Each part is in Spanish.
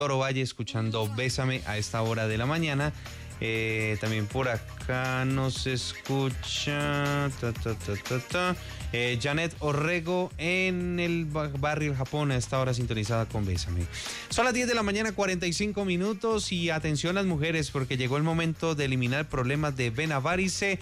Toro Valle escuchando Bésame a esta hora de la mañana. También por acá nos escucha Janet Orrego en el barrio Japón a esta hora sintonizada con Bésame. Son las 10 de la mañana, 45 minutos y atención las mujeres porque llegó el momento de eliminar problemas de vena varice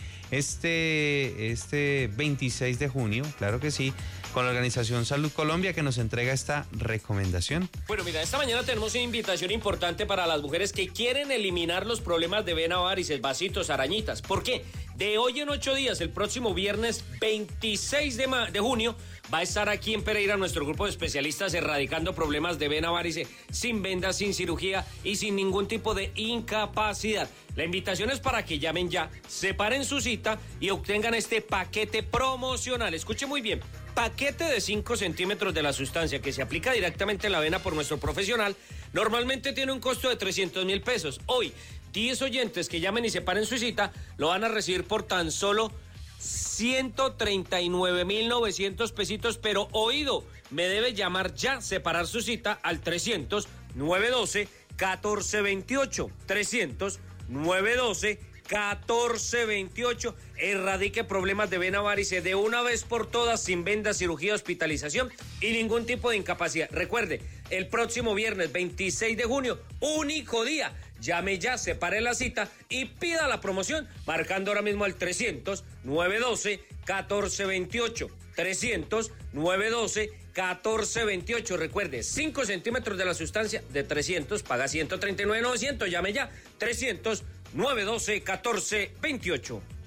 este 26 de junio, claro que sí, con la organización Salud Colombia que nos entrega esta recomendación. Bueno, mira, esta mañana tenemos una invitación importante para las mujeres que quieren eliminar los problemas de vena varices, vasitos, arañitas. ¿Por qué? De hoy en 8 días, el próximo viernes 26 de junio, va a estar aquí en Pereira nuestro grupo de especialistas erradicando problemas de vena varice sin vendas, sin cirugía y sin ningún tipo de incapacidad. La invitación es para que llamen ya, separen su cita y obtengan este paquete promocional. Escuche muy bien, paquete de 5 centímetros de la sustancia que se aplica directamente en la vena por nuestro profesional. Normalmente tiene un costo de 300.000 pesos. Hoy, 10 oyentes que llamen y separen su cita lo van a recibir por tan solo 139.900 pesitos, pero oído, me debe llamar ya, separar su cita al 300-912-1428, 300-912-1428, erradique problemas de vena varice de una vez por todas, sin venda, cirugía, hospitalización y ningún tipo de incapacidad. Recuerde, el próximo viernes 26 de junio, único día. Llame ya, separe la cita y pida la promoción marcando ahora mismo al 300-912-1428. 300-912-1428. Recuerde, 5 centímetros de la sustancia de 300, paga 139.900. Llame ya, 300-912-1428.